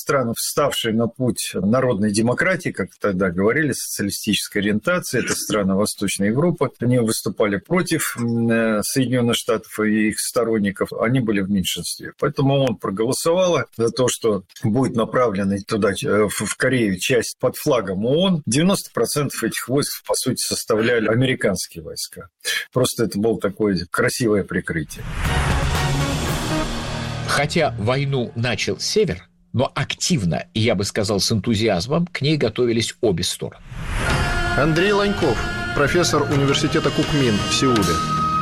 страны, вставшие на путь народной демократии, как тогда говорили, социалистической ориентации, это страны Восточной Европы, они выступали против Соединенных Штатов и их сторонников, они были в меньшинстве. Поэтому ООН проголосовала за то, что будет направлена туда, в Корею, часть под флагом ООН. 90% этих войск, по сути, составляли американские войска. Просто это было такое красивое прикрытие. Хотя войну начал Север, но активно, и я бы сказал, с энтузиазмом, к ней готовились обе стороны. Андрей Ланьков, профессор университета Кукмин в Сеуле.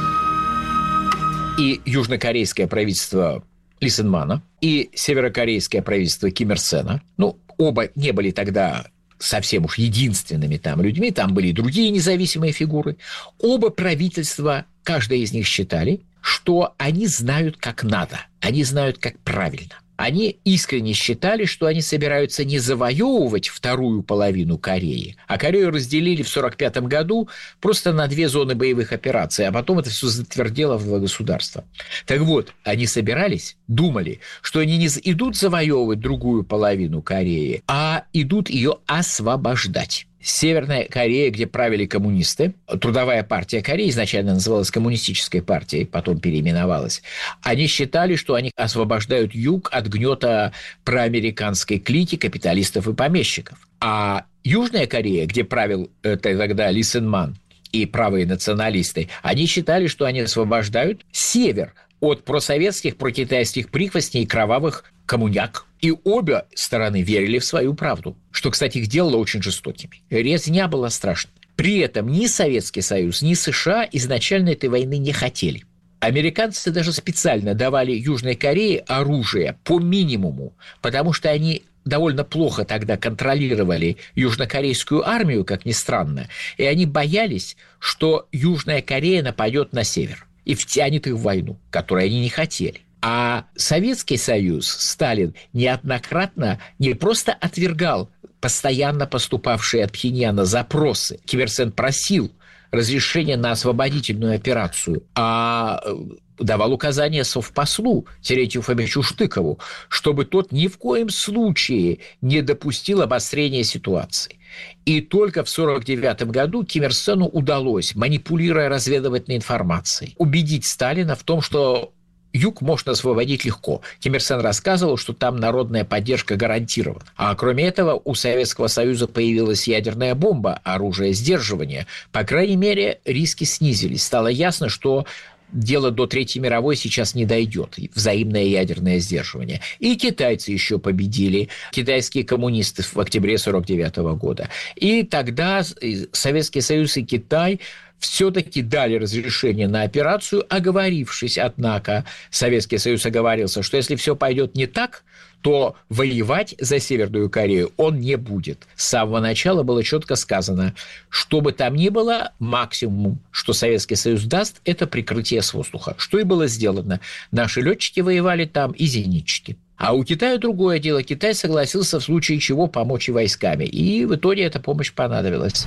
И южнокорейское правительство Ли Сен Мана, и северокорейское правительство Ким Ир Сена, оба не были тогда совсем уж единственными там людьми, там были и другие независимые фигуры. Оба правительства, каждое из них считали, что они знают, как надо, они знают, как правильно. Они искренне считали, что они собираются не завоевывать вторую половину Кореи, а Корею разделили в 1945 году просто на 2 зоны боевых операций, а потом это все затвердело в 2 государства. Так вот, они собирались, думали, что они не идут завоевывать другую половину Кореи, а идут ее освобождать. Северная Корея, где правили коммунисты, Трудовая партия Кореи изначально называлась Коммунистической партией, потом переименовалась, они считали, что они освобождают юг от гнета проамериканской клики капиталистов и помещиков. А Южная Корея, где правил тогда Ли Сен Ман и правые националисты, они считали, что они освобождают север от просоветских, прокитайских прихвостней и кровавых коммуняк. И обе стороны верили в свою правду, что, кстати, их делало очень жестокими. Резня была страшной. При этом ни Советский Союз, ни США изначально этой войны не хотели. Американцы даже специально давали Южной Корее оружие по минимуму, потому что они довольно плохо тогда контролировали южнокорейскую армию, как ни странно, и они боялись, что Южная Корея нападет на север и втянет их в войну, которую они не хотели. А Советский Союз, Сталин, неоднократно не просто отвергал постоянно поступавшие от Пхеньяна запросы. Ким Ир Сен просил разрешения на освободительную операцию, а давал указания совпослу Терентию Фомичу Штыкову, чтобы тот ни в коем случае не допустил обострения ситуации. И только в 1949 году Ким Ир Сену удалось, манипулируя разведывательной информацией, убедить Сталина в том, что юг можно освободить легко. Ким Ир Сен рассказывал, что там народная поддержка гарантирована. А кроме этого, у Советского Союза появилась ядерная бомба, оружие сдерживания. По крайней мере, риски снизились. Стало ясно, что дело до Третьей мировой сейчас не дойдет. Взаимное ядерное сдерживание. И китайцы еще победили. Китайские коммунисты в октябре 1949 года. И тогда Советский Союз и Китай все-таки дали разрешение на операцию, оговорившись, однако, Советский Союз оговорился, что если все пойдет не так, то воевать за Северную Корею он не будет. С самого начала было четко сказано, что бы там ни было, максимум, что Советский Союз даст, это прикрытие с воздуха. Что и было сделано. Наши летчики воевали там и зенитчики. А у Китая другое дело. Китай согласился в случае чего помочь и войсками. И в итоге эта помощь понадобилась.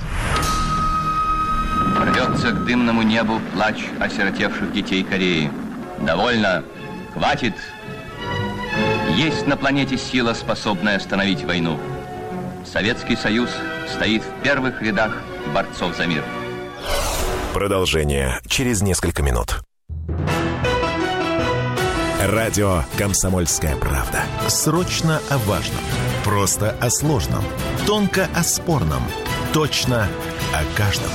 Рвется к дымному небу плач осиротевших детей Кореи. Довольно! Хватит! Есть на планете сила, способная остановить войну. Советский Союз стоит в первых рядах борцов за мир. Продолжение через несколько минут. Радио «Комсомольская правда». Срочно о важном. Просто о сложном. Тонко о спорном. Точно о каждом.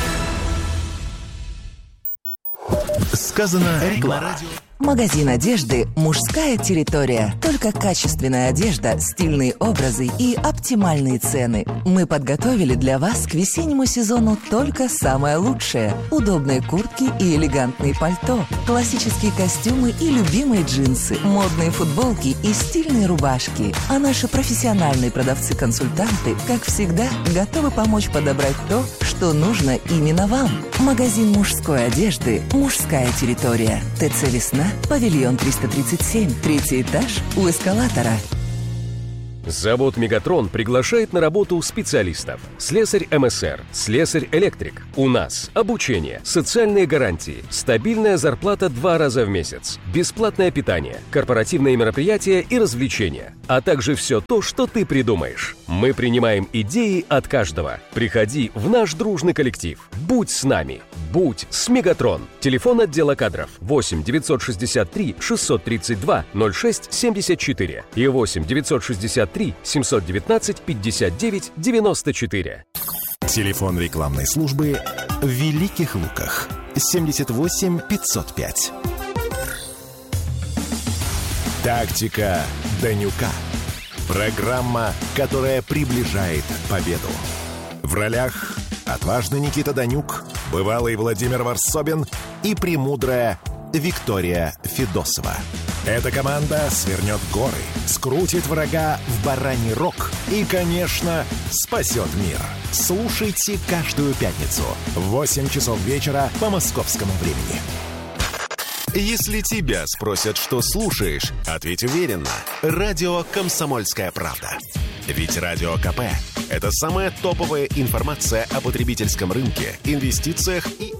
Сказано реклама. Магазин одежды «Мужская территория». Только качественная одежда, стильные образы и оптимальные цены. Мы подготовили для вас к весеннему сезону только самое лучшее. Удобные куртки и элегантные пальто, классические костюмы и любимые джинсы, модные футболки и стильные рубашки. А наши профессиональные продавцы-консультанты, как всегда, готовы помочь подобрать то, что нужно именно вам. Магазин мужской одежды «Мужская территория». ТЦ «Весна», павильон 337, 3-й этаж, у эскалатора. Завод «Мегатрон» приглашает на работу специалистов. Слесарь МСР, слесарь-электрик. У нас обучение, социальные гарантии, стабильная зарплата 2 раза в месяц, бесплатное питание, корпоративные мероприятия и развлечения, а также все то, что ты придумаешь. Мы принимаем идеи от каждого. Приходи в наш дружный коллектив. Будь с нами. Будь с «Мегатрон». Телефон отдела кадров 8 963 632 06 74 и 8 963 719 59 94. Телефон рекламной службы в Великих Луках 78 505. Тактика Данюка. Программа, которая приближает победу. В ролях отважный Никита Данюк, бывалый Владимир Варсобин и премудрая Виктория Федосова. Эта команда свернет горы, скрутит врага в бараний рог и, конечно, спасет мир. Слушайте каждую пятницу в 8 часов вечера по московскому времени. Если тебя спросят, что слушаешь, ответь уверенно. Радио «Комсомольская правда». Ведь Радио КП – это самая топовая информация о потребительском рынке, инвестициях и...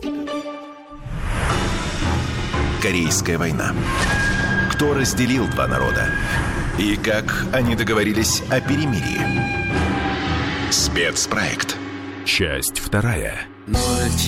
Корейская война. Кто разделил два народа? И как они договорились о перемирии? Спецпроект. Часть 2.